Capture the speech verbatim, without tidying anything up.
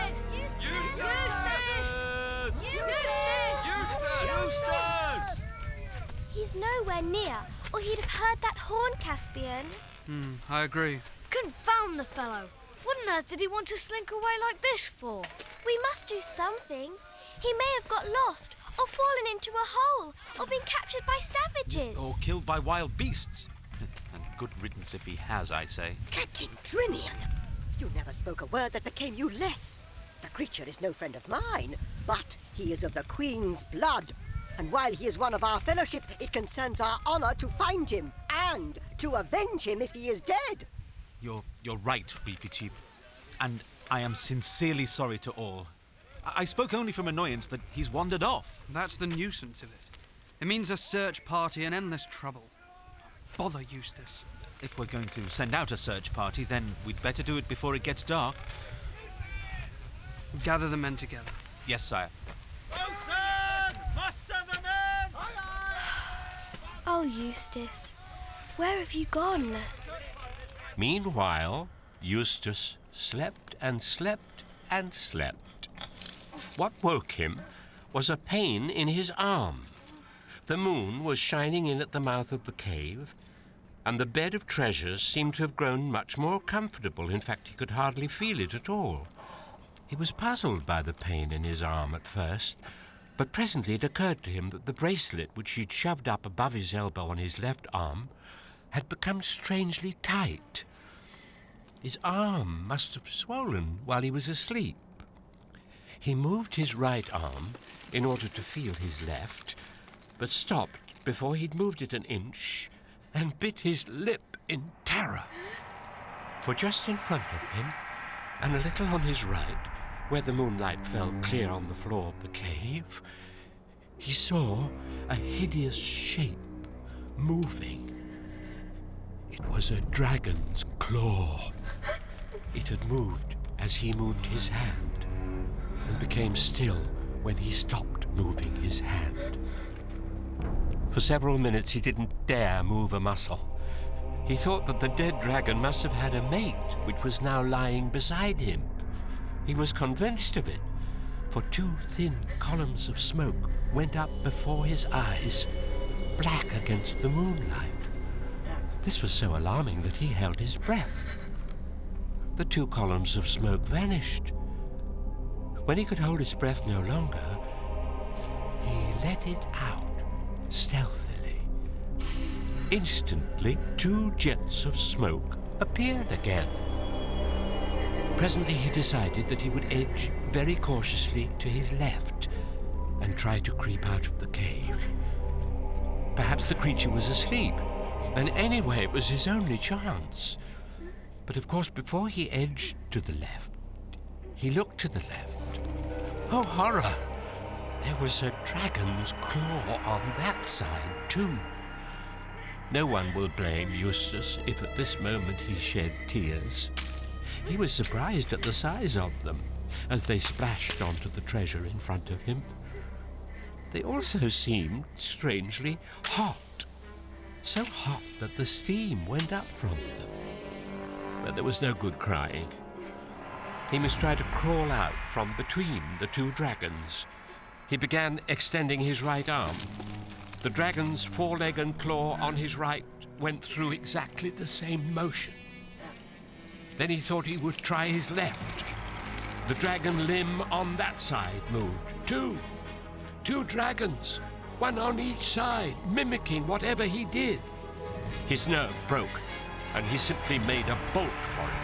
Eustace! Eustace! Eustace! Eustace! Eustace! He's nowhere near, or he'd have heard that horn, Caspian. Hmm, I agree. Confound the fellow! What on earth did he want to slink away like this for? We must do something. He may have got lost, or fallen into a hole, or been captured by savages. Or killed by wild beasts. And good riddance if he has, I say. Captain Drinian! You never spoke a word that became you less. The creature is no friend of mine, but he is of the Queen's blood. And while he is one of our fellowship, it concerns our honour to find him, and to avenge him if he is dead. You're, you're right, Beefy Cheap. And I am sincerely sorry to all. I, I spoke only from annoyance that he's wandered off. That's the nuisance of it. It means a search party and endless trouble. Bother Eustace. If we're going to send out a search party, then we'd better do it before it gets dark. Gather the men together. Yes, sire. Bosun! Muster the men! Oh, Eustace, where have you gone? Meanwhile, Eustace slept and slept and slept. What woke him was a pain in his arm. The moon was shining in at the mouth of the cave, and the bed of treasures seemed to have grown much more comfortable. In fact, he could hardly feel it at all. He was puzzled by the pain in his arm at first, but presently it occurred to him that the bracelet which he'd shoved up above his elbow on his left arm had become strangely tight. His arm must have swollen while he was asleep. He moved his right arm in order to feel his left, but stopped before he'd moved it an inch and bit his lip in terror. For just in front of him, and a little on his right, where the moonlight fell clear on the floor of the cave, he saw a hideous shape moving. It was a dragon's claw. It had moved as he moved his hand, and became still when he stopped moving his hand. For several minutes he didn't dare move a muscle. He thought that the dead dragon must have had a mate, which was now lying beside him. He was convinced of it, for two thin columns of smoke went up before his eyes, black against the moonlight. This was so alarming that he held his breath. The two columns of smoke vanished. When he could hold his breath no longer, he let it out stealthily. Instantly, two jets of smoke appeared again. Presently, he decided that he would edge very cautiously to his left and try to creep out of the cave. Perhaps the creature was asleep, and anyway, it was his only chance. But of course, before he edged to the left, he looked to the left. Oh, horror! There was a dragon's claw on that side, too. No one will blame Eustace if at this moment he shed tears. He was surprised at the size of them as they splashed onto the treasure in front of him. They also seemed strangely hot, so hot that the steam went up from them. But there was no good crying. He must try to crawl out from between the two dragons. He began extending his right arm. The dragon's foreleg and claw on his right went through exactly the same motion. Then he thought he would try his left. The dragon limb on that side moved. Two. Two dragons, one on each side, mimicking whatever he did. His nerve broke, and he simply made a bolt for it.